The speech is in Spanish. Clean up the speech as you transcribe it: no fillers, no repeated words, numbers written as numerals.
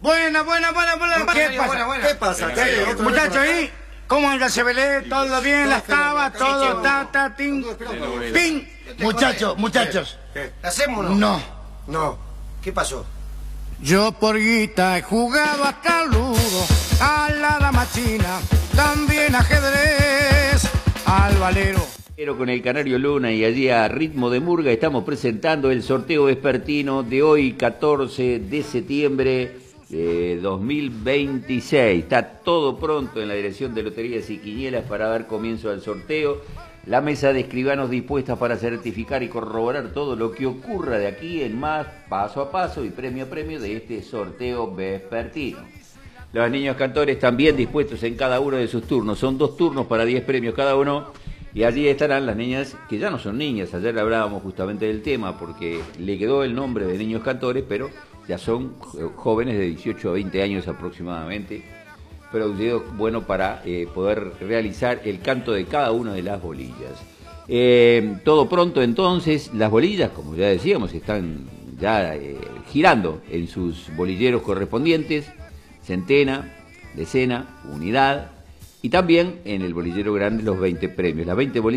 Buena. ¿Qué pasa? ¿Qué pasa? Muchachos, ¿ahí? ¿Cómo anda Sebelé? ¿Todo bien? ¿Las tabas? ¿Todo? Tin? ¡Ping! Muchachos. ¿Qué? ¿La hacemos o no? No. No. ¿Qué pasó? Yo por guita he jugado a caludo, a la dama china, también ajedrez, al valero. Pero con el Canario Luna y allí a ritmo de murga estamos presentando el sorteo vespertino de hoy, 14 de septiembre de 2026. Está todo pronto en la Dirección de Loterías y Quinielas para dar comienzo al sorteo. La mesa de escribanos dispuesta para certificar y corroborar todo lo que ocurra de aquí en más, paso a paso y premio a premio de este sorteo vespertino. Los niños cantores también dispuestos en cada uno de sus turnos. Son 2 turnos para 10 premios cada uno. Y allí estarán las niñas, que ya no son niñas, ayer hablábamos justamente del tema, porque le quedó el nombre de niños cantores, pero ya son jóvenes de 18 a 20 años aproximadamente, producidos, bueno, para poder realizar el canto de cada una de las bolillas. Todo pronto entonces, las bolillas, como ya decíamos, están ya girando en sus bolilleros correspondientes, centena, decena, unidad, y también en el bolillero grande los 20 premios. Las 20 bolillas